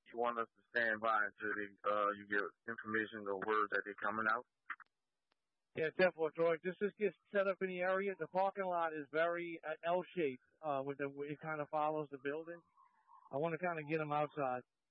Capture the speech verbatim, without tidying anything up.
you want us to stand by until they, uh, you get information or word that they're coming out? Yeah, ten four, Troy. This just gets set up in the area. The parking lot is very uh, L-shaped. Uh, with the it kind of follows the building. I want to kind of get them outside.